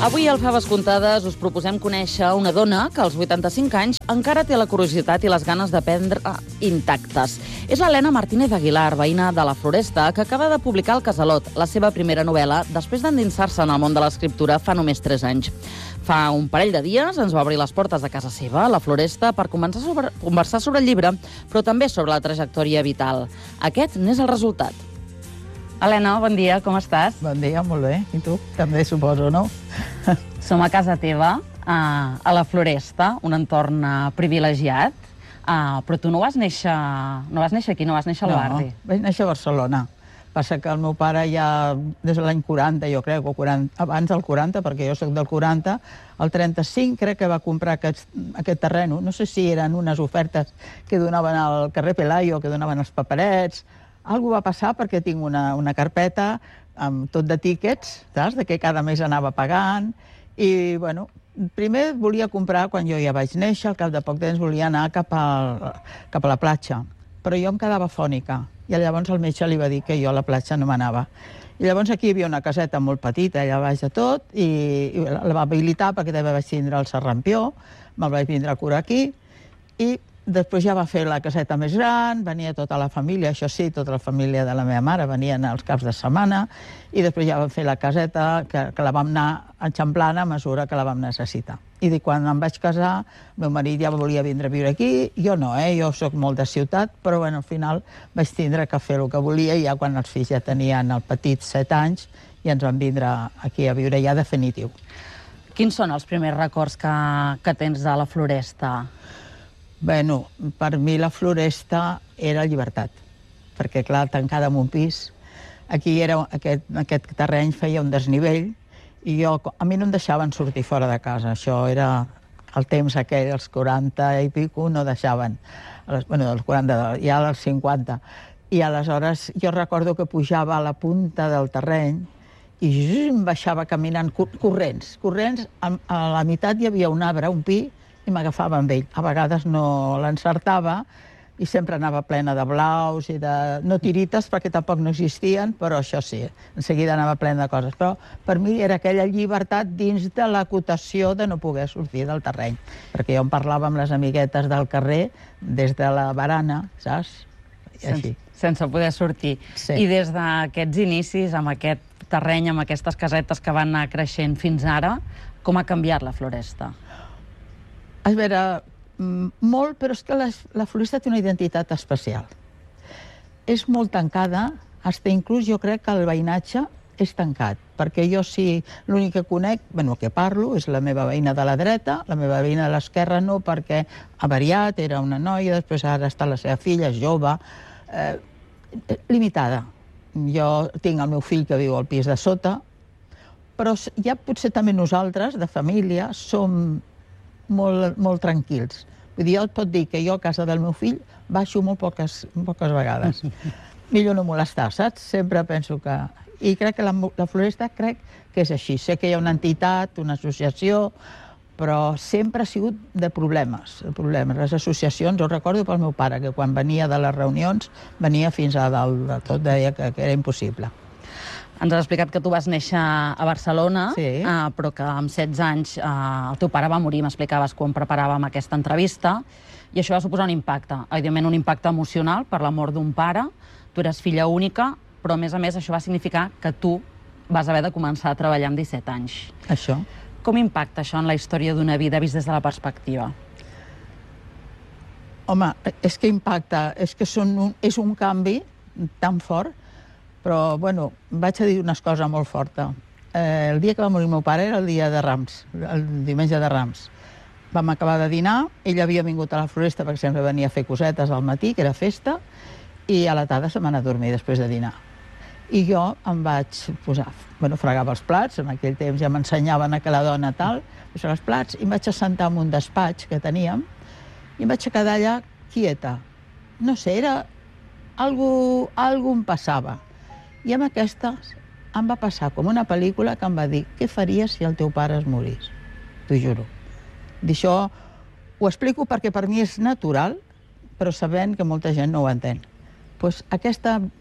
Avui al Faves Comptades us proposem conèixer una dona que als 85 anys encara té la curiositat i les ganes d'aprendre intactes. És l'Helena Martínez Aguilar, veïna de la Floresta, que acaba de publicar El Casalot, la seva primera novel·la, després d'endinsar-se en el món de l'escriptura fa només 3 anys. Fa un parell de dies ens va obrir les portes de casa seva, la Floresta, per conversar sobre el llibre, però també sobre la trajectòria vital. Aquest n'és el resultat. Helena, bon dia, com estàs? Bon dia, molt bé. I tu? També suposo, no? Som a casa teva, a la Floresta, un entorn privilegiat, però tu no vas néixer aquí, no vas néixer al barri. No, vaig néixer a Barcelona. Passa que el meu pare ja, des de l'any 40, jo crec, o 40, abans del 40, perquè jo soc del 40, el 35 crec que va comprar aquest terreno. No sé si eren unes ofertes que donaven al carrer Pelayo, que donaven els paperets. Algú va passar perquè tinc una carpeta amb tot de tíquets, saps? De què cada mes anava pagant. I, bueno, primer volia comprar quan jo ja vaig néixer, al cap de poc temps volia anar cap a la platja. Però jo em quedava fònica. I llavors el metge li va dir que jo a la platja no m'anava. I llavors aquí hi havia una caseta molt petita, allà baix de tot, i la va habilitar perquè també vaig tindre el sarrampió, me'l vaig vindre a curar aquí, i després ja va fer la caseta més gran, venia tota la família, això sí, tota la família de la meva mare, venien els caps de setmana, i després ja vam fer la caseta, que la vam anar enxamplant a mesura que la vam necessitar. I quan em vaig casar, el meu marit ja volia vindre a viure aquí, jo no, jo soc molt de ciutat, però bueno, al final vaig tindre que fer el que volia, i ja quan els fills ja tenien el petit 7 anys, ja ens vam vindre aquí a viure ja definitiu. Quins són els primers records que tens de la Floresta? Bueno, per mi la Floresta era llibertat, perquè, clar, tancada en un pis, aquí aquest terreny feia un desnivell, i a mi no em deixaven sortir fora de casa. Això era el temps aquell, els 40 i pico, no deixaven. Bueno, dels 40, ja als 50. I aleshores jo recordo que pujava a la punta del terreny i em baixava caminant corrents. A la meitat hi havia un arbre, un pi, i m'agafava amb ell. A vegades no l'encertava i sempre anava plena de blaus i de... no tirites, perquè tampoc no existien, però això sí, en seguida anava plena de coses. Però per mi era aquella llibertat dins de l'acotació de no poder sortir del terreny, perquè jo em parlava amb les amiguetes del carrer des de la barana, saps? I així. Sense poder sortir. Sí. I des d'aquests inicis, amb aquest terreny, amb aquestes casetes que van anar creixent fins ara, com ha canviat la Floresta? A veure, molt, però és que la Floresta té una identitat especial. És molt tancada, fins inclús jo crec que el veïnatge és tancat, perquè jo sí, l'únic que conec, bueno, que parlo, és la meva veïna de la dreta, la meva veïna de l'esquerra no, perquè ha variat, era una noia, després ara està la seva filla, és jove, limitada. Jo tinc el meu fill que viu al pis de sota, però ja potser també nosaltres, de família, som molt tranquils. Vull dir, jo et pot dir que jo a casa del meu fill baixo molt poques vegades. Millor no molestar, saps? Sempre penso que... I crec que la Floresta crec que és així. Sé que hi ha una entitat, una associació, però sempre ha sigut de problemes. Les associacions, ho recordo pel meu pare, que quan venia de les reunions venia fins a dalt de tot, deia que era impossible. Ens has explicat que tu vas néixer a Barcelona, sí. Però que amb 16 anys el teu pare va morir, m'explicaves quan preparàvem aquesta entrevista, i això va suposar un impacte, evidentment un impacte emocional per la mort d'un pare. Tu eres filla única, però a més això va significar que tu vas haver de començar a treballar amb 17 anys. Això. Com impacta això en la història d'una vida vist des de la perspectiva? Home, és que impacta, és que és un canvi tan fort. Però, bueno, vaig a dir unes coses molt fortes. El dia que va morir el meu pare era el dia de Rams, el diumenge de Rams. Vam acabar de dinar, ell havia vingut a la Floresta perquè sempre venia a fer cosetes al matí, que era festa, i a la tarda se m'anà a dormir després de dinar. I jo em vaig posar, fregava els plats, en aquell temps ja m'ensenyaven que la dona tal, posava els plats, i em vaig assentar en un despatx que teníem, i em vaig quedar allà quieta. No sé, algú em passava. I amb aquestes em va passar com una pel·lícula que em va dir què faries si el teu pare es morís? T'ho juro. D'això ho explico perquè per mi és natural, però sabent que molta gent no ho entén. Doncs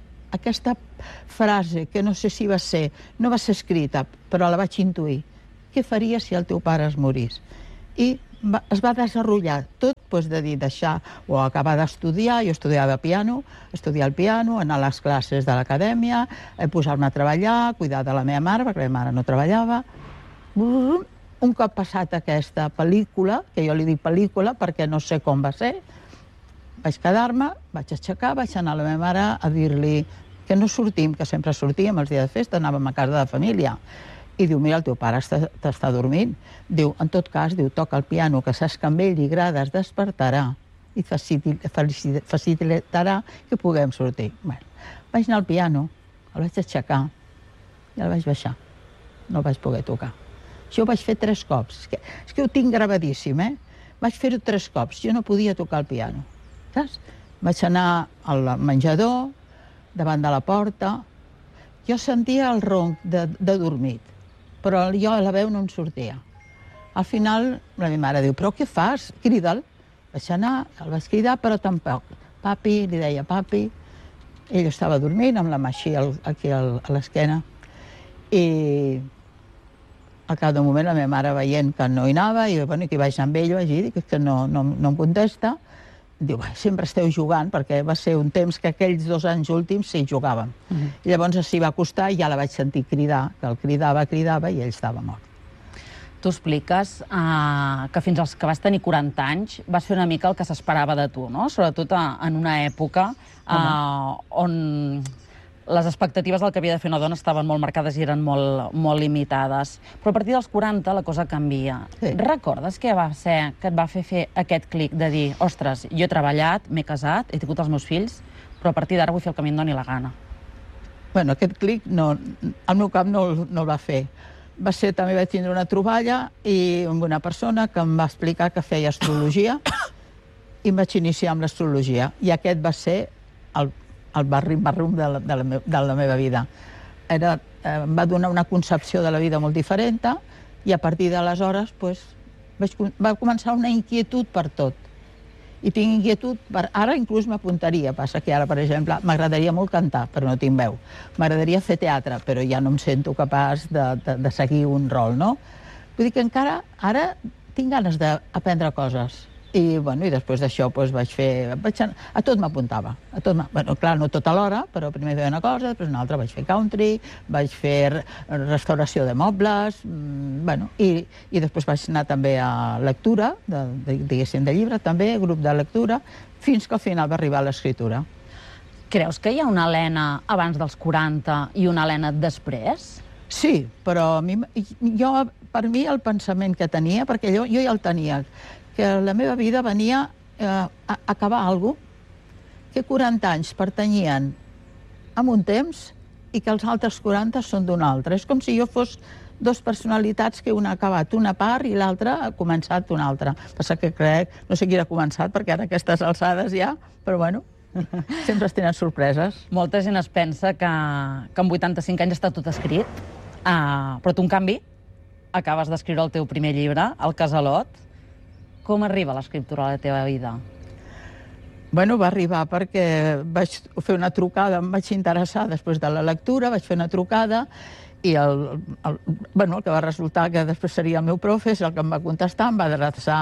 aquesta frase, que no sé si no va ser escrita, però la vaig intuir, què faries si el teu pare es morís? I es va desenvolupar tot, de dir, deixar o acabar d'estudiar. Jo estudiava piano, estudiar el piano, anar a les classes de l'acadèmia, posar-me a treballar, cuidar de la meva mare, perquè la meva mare no treballava. Un cop passat aquesta pel·lícula, que jo li dic pel·lícula perquè no sé com va ser, vaig quedar-me, vaig aixecar, vaig anar a la meva mare a dir-li que no sortim, que sempre sortíem els dies de festa, anàvem a casa de família. I diu, mira, el teu pare t'està dormint. Diu, en tot cas, diu, toca el piano, que saps que amb ell li agrada, es despertarà i facilitarà que puguem sortir. Bueno, vaig anar al piano, el vaig aixecar i el vaig baixar. No el vaig poder tocar. Això ho vaig fer 3 cops. És que ho tinc gravadíssim, eh? Vaig fer-ho 3 cops. Jo no podia tocar el piano, saps? Vaig anar al menjador, davant de la porta. Jo sentia el ronc de dormit, però jo a la veu no em sortia. Al final, la meva mare diu, però què fas? Crida'l. Vaig anar, el vaig cridar, però tampoc. Papi, li deia papi. Ell estava dormint amb la mà així aquí a l'esquena. I al cap d'un moment la meva mare veient que no hi anava, i bueno, que vaig anar amb ell, vaig dir que no em contesta. Diu, sempre esteu jugant, perquè va ser un temps que aquells 2 anys últims sí jugàvem. I llavors s'hi va acostar i ja la vaig sentir cridar, que el cridava i ell estava mort. Tu expliques que fins als que vas tenir 40 anys va ser una mica el que s'esperava de tu, no? Sobretot en una època on les expectatives del que havia de fer una dona estaven molt marcades i eren molt limitades. Però a partir dels 40 la cosa canvia. Sí. Recordes què va ser que et va fer aquest clic de dir, ostres, jo he treballat, m'he casat, he tingut els meus fills, però a partir d'ara vull fer el que a mi em doni la gana? Bueno, aquest clic al meu cap no el va fer. També vaig tindre una troballa amb una persona que em va explicar que feia astrologia i em vaig iniciar amb l'astrologia. I aquest va ser el barrim de la meva vida. Em va donar una concepció de la vida molt diferent i a partir d'aleshores va començar una inquietud per tot. I tinc inquietud ara inclús m'apuntaria. Passa que ara, per exemple, m'agradaria molt cantar, però no tinc veu. M'agradaria fer teatre, però ja no em sento capaç de seguir un rol, no? Vull dir que encara ara tinc ganes d'aprendre coses. I després d'això vaig fer... A tot m'apuntava. Bueno, clar, no tot alhora, però primer feia una cosa, després una altra. Vaig fer country, vaig fer restauració de mobles, i després vaig anar també a lectura, diguéssim, de llibre, també, grup de lectura, fins que al final va arribar a l'escriptura. Creus que hi ha una Helena abans dels 40 i una Helena després? Sí, però per mi el pensament que tenia, perquè jo ja el tenia, que la meva vida venia a acabar alguna cosa, que 40 anys pertanyien a un temps i que els altres 40 són d'un altre. És com si jo fos 2 personalitats que una ha acabat una part i l'altra ha començat una altra. Passa que crec, no sé qui ha començat, perquè ara aquestes alçades ja, però bueno, sempre es tenen sorpreses. Molta gent es pensa que amb 85 anys està tot escrit, però tu, en canvi, acabes d'escriure el teu primer llibre, El Casalot. Com arriba l'escriptura a la teva vida? Bueno, va arribar perquè vaig fer una trucada, em vaig interessar després de la lectura, vaig fer una trucada i el que va resultar que després seria el meu profe, és el que em va contestar, em va adreçar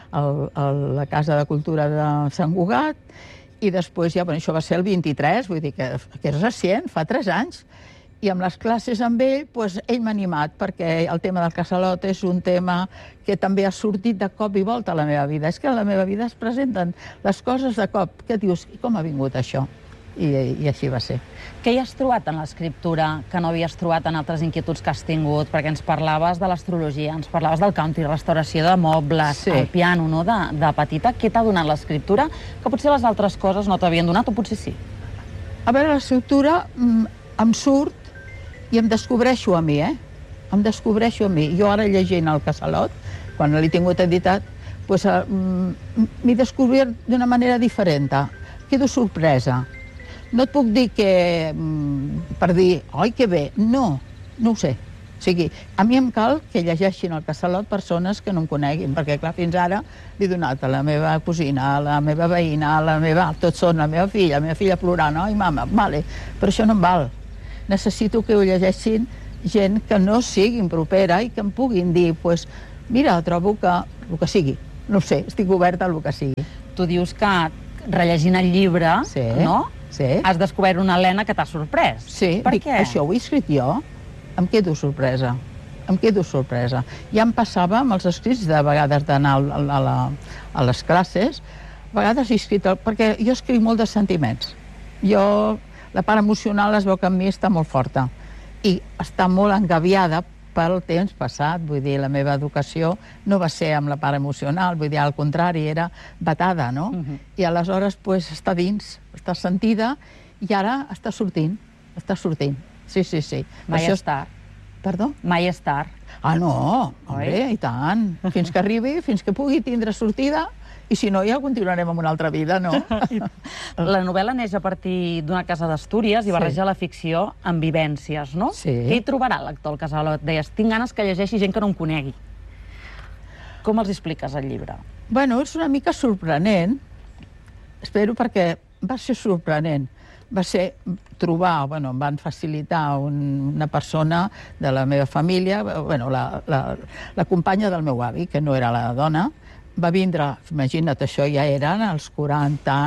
a la Casa de Cultura de Sant Cugat i després ja, això va ser el 23, vull dir que és recient, fa 3 anys, i amb les classes amb ell, ell m'ha animat, perquè el tema del Casalot és un tema que també ha sortit de cop i volta a la meva vida. És que a la meva vida es presenten les coses de cop, que dius, com ha vingut això? I així va ser. Què hi has trobat en l'escriptura que no havies trobat en altres inquietuds que has tingut? Perquè ens parlaves de l'astrologia, ens parlaves del country, restauració de mobles, el piano, no?, de petita. Què t'ha donat l'escriptura que potser les altres coses no t'havien donat, o potser sí? A veure, l'escriptura em surt i em descobreixo a mi, Em descobreixo a mi. Jo ara llegint el Casalot, quan l'he tingut editat, m'he descobert d'una manera diferent. Quedo sorpresa. No et puc dir que, per dir, oi, que bé, no ho sé. O sigui, a mi em cal que llegeixin el Casalot persones que no em coneguin, perquè, clar, fins ara l'he donat a la meva cosina, a la meva veïna, tots són la meva filla plorant, oi, mama, vale, però això no em val. Necessito que ho llegeixin gent que no siguin propera i que em puguin dir, pues, mira, trobo que el que sigui, no sé, estic oberta al que sigui. Tu dius que rellegint el llibre, no? Sí. Has descobert una Helena que t'ha sorprès. Sí, per dic, què? Això ho he escrit jo, em quedo sorpresa. Em quedo sorpresa. Ja em passava amb els escrits de vegades d'anar a les classes, a vegades he escrit, perquè jo escric molt de sentiments. La part emocional es veu que en mi està molt forta i està molt engaviada pel temps passat, vull dir, la meva educació no va ser amb la part emocional, vull dir, al contrari, era batada, no? I aleshores, pues, està dins, està sentida, i ara està sortint. Sí. Mai és tard. Perdó? Mai és tard. Ah, no, home, i tant. Fins que arribi, fins que pugui tindre sortida, i si no, ja continuarem amb una altra vida, no? La novel·la neix a partir d'una casa d'Astúries i barreja la ficció amb vivències, no? Sí. Què hi trobarà l'actor al Casalot? Deies, tinc ganes que llegeixi gent que no em conegui. Com els expliques el llibre? Bueno, és una mica sorprenent, espero, perquè va ser sorprenent. Va ser trobar, bueno, em van facilitar una persona de la meva família, bueno, la companya del meu avi, que no era la dona, va vindre, imagina't, això ja eren els 40...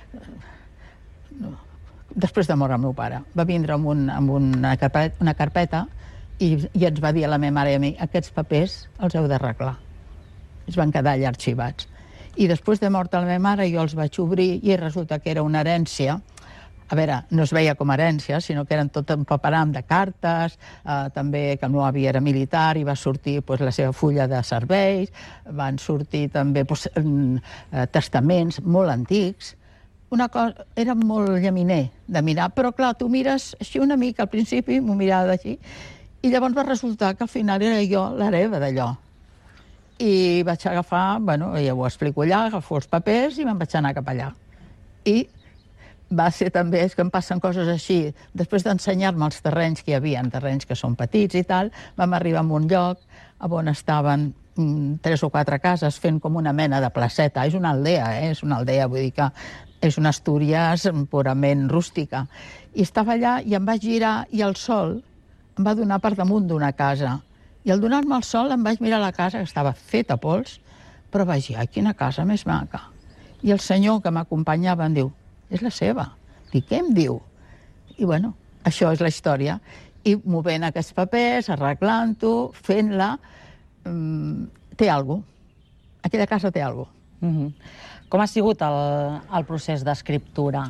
Després de morir el meu pare. Va vindre amb una carpeta i ens va dir a la meva mare i a mi, aquests papers els heu d'arreglar. Es van quedar allà arxivats. I després de mort la meva mare jo els vaig obrir i resulta que era una herència. A veure, no es veia com a herència, sinó que eren tot un paperam de cartes, també que el meu avi era militar i va sortir la seva fulla de serveis, van sortir també testaments molt antics. Una cosa, era molt llaminer de mirar, però clar, tu mires així una mica, al principi m'ho mirava així, i llavors va resultar que al final era jo l'hereva d'allò. I vaig agafar, bueno, ja ho explico allà, agafo els papers i me'n vaig anar cap allà. I va ser també, és que em passen coses així, després d'ensenyar-me els terrenys que hi havia, terrenys que són petits i tal, vam arribar a un lloc on estaven 3 o 4 cases fent com una mena de placeta. És una aldea, és una aldea, vull dir que és una Astúries purament rústica. I estava allà i em vaig girar i el sol em va donar per damunt d'una casa. I al donar-me el sol em vaig mirar la casa, que estava feta a pols, però vaig dir, ai, quina casa més maca. I el senyor que m'acompanyava em diu, és la seva. Dic, què em diu? I bueno, això és la història. I movent aquests papers, arreglant-ho, fent-la, té alguna cosa. Aquella casa té alguna cosa. Com ha sigut el procés d'escriptura?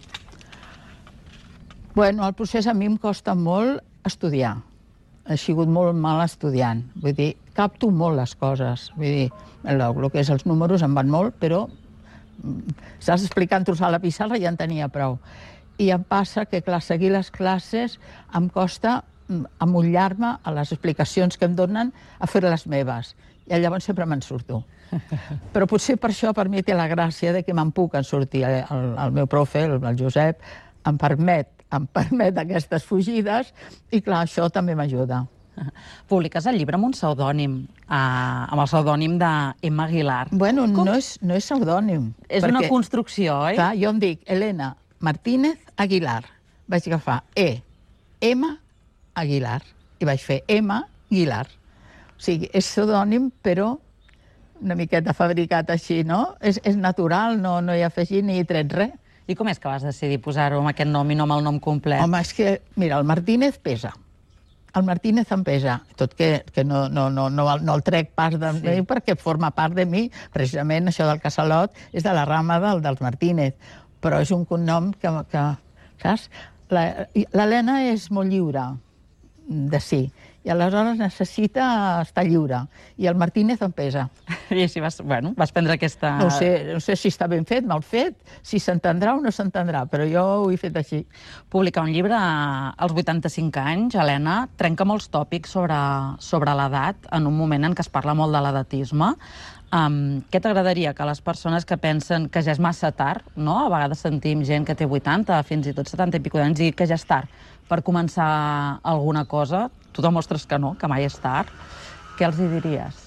Bueno, el procés a mi em costa molt estudiar. He sigut molt mal estudiant. Vull dir, capto molt les coses. Vull dir, el que és els números em van molt, però estàs explicant-los a la pissarra i ja en tenia prou. I em passa que, clar, seguir les classes em costa amullar-me a les explicacions que em donen a fer les meves. I llavors sempre me'n surto. Però potser per això per mi té la gràcia de que me'n puc en sortir. El meu profe, el Josep, em permet aquestes fugides i, clar, això també m'ajuda. Publiques el llibre amb un pseudònim, amb el pseudònim d'Emma Aguilar. Bueno, no és pseudònim. És una construcció, oi? Clar, jo em dic Helena Martínez Aguilar. Vaig agafar Emma Aguilar i vaig fer Emma Aguilar. O sigui, és pseudònim, però una miqueta fabricat així, no? És natural, no hi ha afegit ni tret res. I com és que vas decidir posar-ho amb aquest nom i no amb el nom complet? Home, és que, mira, el Martínez pesa. El Martínez em pesa, tot que no el trec pas de mi perquè forma part de mi. Precisament això del Casalot és de la rama dels Martínez, però és un cognom que saps? L'Helena és molt lliure de si, i aleshores necessita estar lliure, i el Martínez em pesa. I així vas prendre aquesta... No sé si està ben fet, mal fet, si s'entendrà o no s'entendrà, però jo ho he fet així. Publicar un llibre als 85 anys, Helena, trenca molts tòpics sobre l'edat, en un moment en què es parla molt de l'edatisme. Què t'agradaria que les persones que pensen que ja és massa tard, no? A vegades sentim gent que té 80, fins i tot 70 i pico d'anys, i que ja és tard per començar alguna cosa. Tu demostres que no, que mai és tard. Què els hi diries?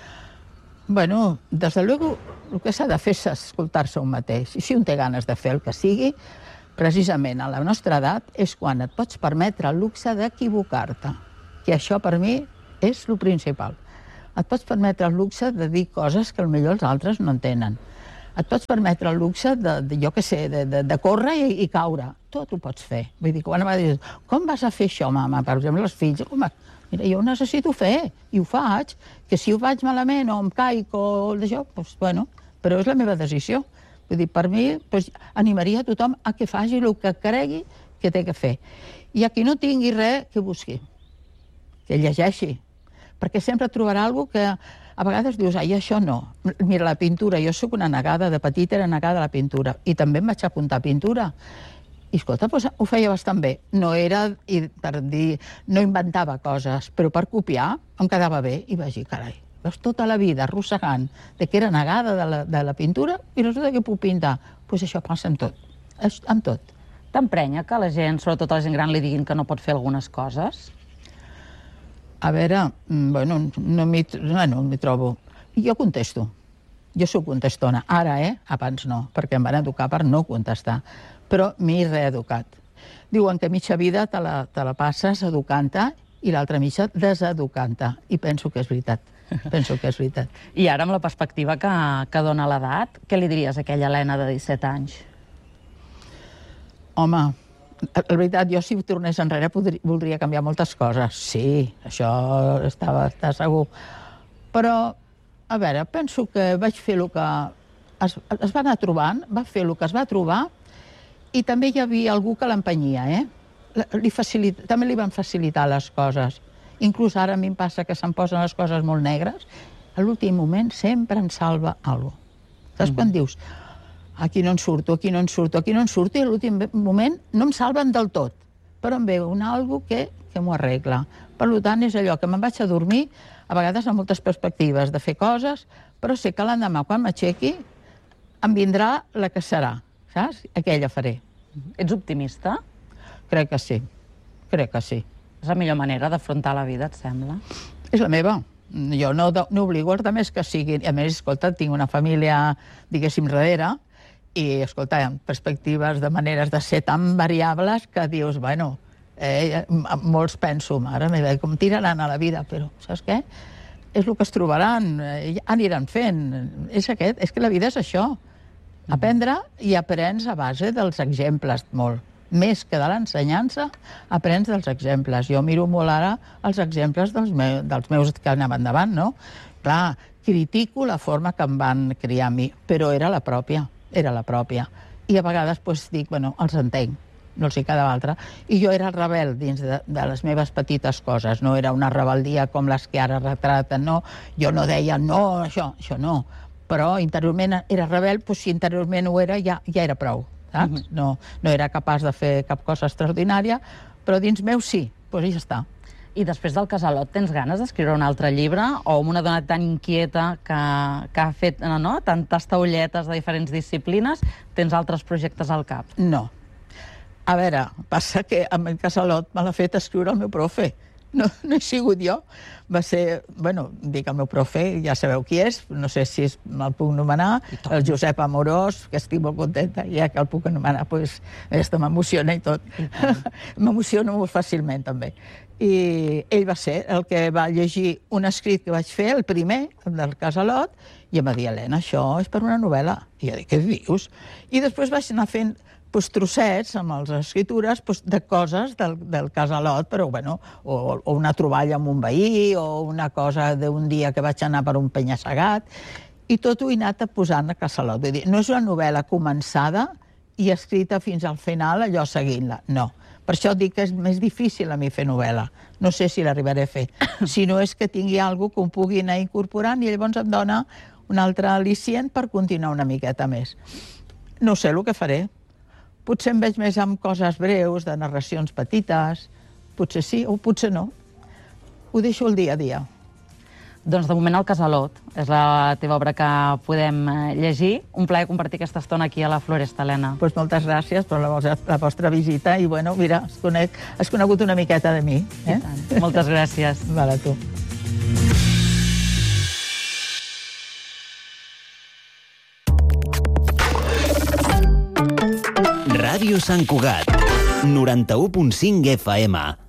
Bueno, des de luego, el que s'ha de fer és escoltar-se un mateix. I si un té ganes de fer el que sigui, precisament a la nostra edat és quan et pots permetre el luxe d'equivocar-te. que això per mi és el principal. Et pots permetre el luxe de dir coses que potser els altres no entenen. Et pots permetre el luxe jo què sé, de córrer i caure. Tot ho pots fer. Vull dir, quan em va dir, com vas a fer això, mama? Per exemple, els fills, mira, jo ho necessito fer, i ho faig, que si ho faig malament o em caic o d'això, doncs, bueno, però és la meva decisió. Vull dir, per mi, doncs, animaria a tothom a que faci el que cregui que té que fer. I a qui no tingui res, que busqui, que llegeixi, perquè sempre trobarà alguna cosa que a vegades dius, ai, això no. Mira, la pintura, jo sóc una negada, de petita era negada a la pintura, i també em vaig apuntar a pintura. I, escolta, doncs, ho feia bastant bé. No era, per dir, no inventava coses, però per copiar em quedava bé. I vaig dir, carai, veus tota la vida arrossegant de que era negada de la pintura i resulta que puc pintar. Doncs això passa amb tot, amb tot. T'emprenya que la gent, sobretot a la gent gran, li diguin que no pot fer algunes coses? A veure, bueno, no m'hi trobo. Jo contesto. Jo soc contestona. Ara, abans no, perquè em van educar per no contestar. Però m'he reeducat. Diuen que mitja vida te la passes educant-te i l'altra mitja deseducant-te. I penso que és veritat. Penso que és veritat. I ara, amb la perspectiva que dona l'edat, què li diries a aquella Helena de 17 anys? Home, la veritat, jo si tornés enrere voldria canviar moltes coses. Sí, això està segur. Però, a veure, penso que vaig fer el que es va anar trobant, va fer el que es va trobar, i també hi havia algú que l'empenyia, també li van facilitar les coses. Inclús ara a mi em passa que se'm posen les coses molt negres, a l'últim moment sempre em salva alguna cosa. Saps quan dius, aquí no en surto, aquí no en surto, aquí no en surto, i a l'últim moment no em salven del tot, però em ve algo que m'ho arregla. Per tant, és allò que me'n vaig a dormir, a vegades amb moltes perspectives de fer coses, però sé que l'endemà, quan m'aixequi, em vindrà la que serà, saps? Aquella faré. Ets optimista? Crec que sí, crec que sí. És la millor manera d'afrontar la vida, et sembla? És la meva. Jo no obligo els altres que siguin. I a més, escolta, tinc una família, diguéssim, darrere, i, escolta, hi ha perspectives de maneres de ser tan variables que dius, bueno, molts penso, mare meva, com tiraran a la vida, però saps què? És el que es trobaran, aniran fent. És que la vida és això. Aprendre i aprens a base dels exemples, molt. Més que de l'ensenyança, aprens dels exemples. Jo miro molt ara els exemples dels meus que anaven endavant, no? Clar, critico la forma que em van criar a mi, però era la pròpia. I a vegades dic, bueno, els entenc, no els hi quedava altra. I jo era rebel dins de les meves petites coses, no era una rebeldia com les que ara retraten, no? Jo no deia, no, això no. Però interiorment era rebel, doncs si interiorment ho era, ja era prou, saps? No era capaç de fer cap cosa extraordinària, però dins meu sí, doncs ja està. I després del Casalot, tens ganes d'escriure un altre llibre? O amb una dona tan inquieta que ha fet tantes taulletes de diferents disciplines, tens altres projectes al cap? No. A veure, passa que amb el Casalot me l'ha fet escriure el meu profe. No he sigut jo. Va ser, bueno, dic el meu profe, ja sabeu qui és, no sé si me'l puc anomenar, el Josep Amorós, que estic molt contenta, ja que el puc anomenar, doncs m'emociona i tot. M'emociono molt fàcilment, també. I ell va ser el que va llegir un escrit que vaig fer, el primer, del Casalot, i em va dir, Helena, això és per una novel·la. I jo dic, què dius? I després vaig anar fent trossets amb les escritures de coses del Casalot, però bueno, o una troballa amb un veí, o una cosa d'un dia que vaig anar per un penya-segat, i tot ho he anat posant a Casalot. Vull dir, no és una novel·la començada i escrita fins al final, allò seguint-la, no. Per això dic que és més difícil a mi fer novel·la. No sé si l'arribaré a fer. Si no és que tingui alguna que em pugui anar incorporant i llavors em dona un altre al·licient per continuar una miqueta més. No sé el que faré. Potser em veig més amb coses breus, de narracions petites. Potser sí o potser no. Ho deixo el dia a dia. Doncs de moment el Casalot és la teva obra que podem llegir. Un plaer compartir aquesta estona aquí a la Floresta, Helena. Doncs moltes gràcies per la vostra visita i, bueno, mira, has conegut una miqueta de mi. I tant. Moltes gràcies. Val, a tu. Ràdio Sant Cugat, 91.5 FM.